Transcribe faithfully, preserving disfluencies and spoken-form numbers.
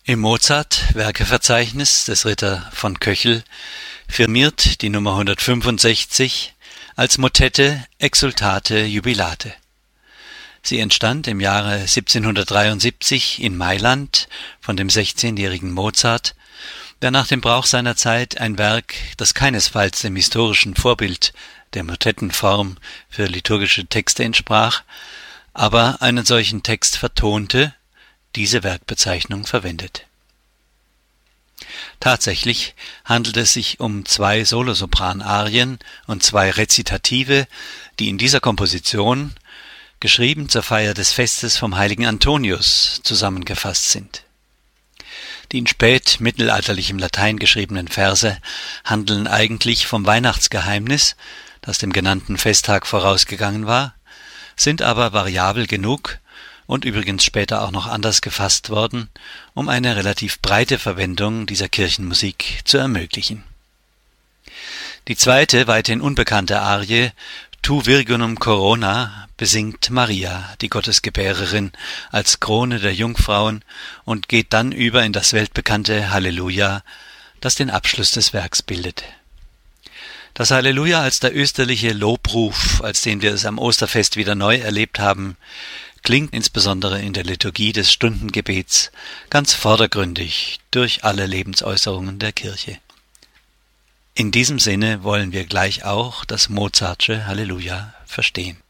Im Mozart-Werkeverzeichnis des Ritter von Köchel firmiert die Nummer hundertfünfundsechzig als Motette Exsultate Jubilate. Sie entstand im Jahre siebzehnhundertdreiundsiebzig in Mailand von dem sechzehnjährigen Mozart, der nach dem Brauch seiner Zeit ein Werk, das keinesfalls dem historischen Vorbild der Motettenform für liturgische Texte entsprach, aber einen solchen Text vertonte, diese Werkbezeichnung verwendet. Tatsächlich handelt es sich um zwei Solosopran-Arien und zwei Rezitative, die in dieser Komposition, geschrieben zur Feier des Festes vom heiligen Antonius, zusammengefasst sind. Die in spätmittelalterlichem Latein geschriebenen Verse handeln eigentlich vom Weihnachtsgeheimnis, das dem genannten Festtag vorausgegangen war, sind aber variabel genug und übrigens später auch noch anders gefasst worden, um eine relativ breite Verwendung dieser Kirchenmusik zu ermöglichen. Die zweite, weithin unbekannte Arie, Tu Virginum Corona, besingt Maria, die Gottesgebärerin, als Krone der Jungfrauen und geht dann über in das weltbekannte Halleluja, das den Abschluss des Werks bildet. Das Halleluja als der österliche Lobruf, als den wir es am Osterfest wieder neu erlebt haben, klingt insbesondere in der Liturgie des Stundengebets ganz vordergründig durch alle Lebensäußerungen der Kirche. In diesem Sinne wollen wir gleich auch das Mozartsche Halleluja verstehen.